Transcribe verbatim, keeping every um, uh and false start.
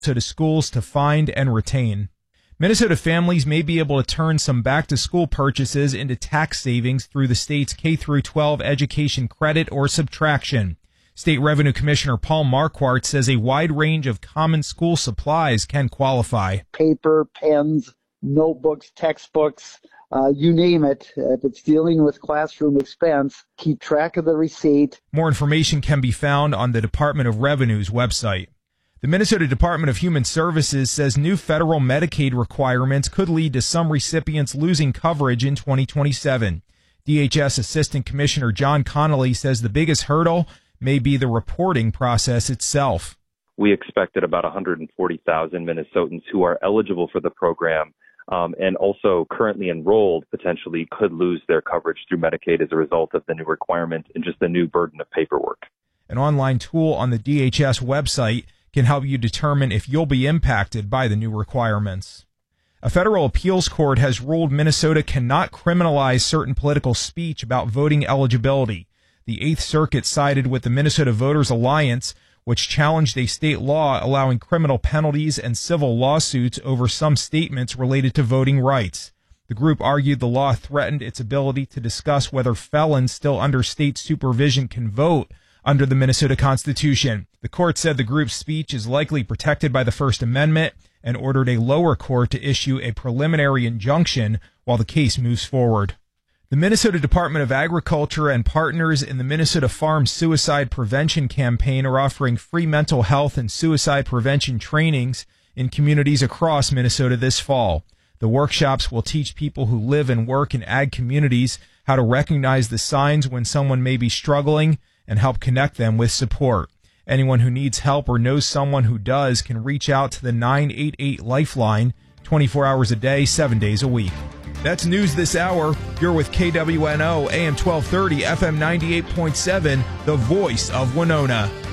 to the schools to find and retain. Minnesota families may be able to turn some back-to-school purchases into tax savings through the state's K through twelve education credit or subtraction. State Revenue Commissioner Paul Marquardt says a wide range of common school supplies can qualify. Paper, pens, notebooks, textbooks, uh, you name it. If it's dealing with classroom expense, keep track of the receipt. More information can be found on the Department of Revenue's website. The Minnesota Department of Human Services says new federal Medicaid requirements could lead to some recipients losing coverage in twenty twenty-seven. D H S Assistant Commissioner John Connolly says the biggest hurdle may be the reporting process itself. We expected about one hundred forty thousand Minnesotans who are eligible for the program um, and also currently enrolled potentially could lose their coverage through Medicaid as a result of the new requirement and just the new burden of paperwork. An online tool on the D H S website can help you determine if you'll be impacted by the new requirements. A federal appeals court has ruled Minnesota cannot criminalize certain political speech about voting eligibility. The Eighth Circuit sided with the Minnesota Voters Alliance, which challenged a state law allowing criminal penalties and civil lawsuits over some statements related to voting rights. The group argued the law threatened its ability to discuss whether felons still under state supervision can vote under the Minnesota Constitution. The court said the group's speech is likely protected by the First Amendment and ordered a lower court to issue a preliminary injunction while the case moves forward. The Minnesota Department of Agriculture and partners in the Minnesota Farm Suicide Prevention Campaign are offering free mental health and suicide prevention trainings in communities across Minnesota this fall. The workshops will teach people who live and work in ag communities how to recognize the signs when someone may be struggling and help connect them with support. Anyone who needs help or knows someone who does can reach out to the nine eight eight Lifeline twenty-four hours a day, seven days a week. That's news this hour. You're with K W N O, A M twelve thirty, F M ninety-eight point seven, the voice of Winona.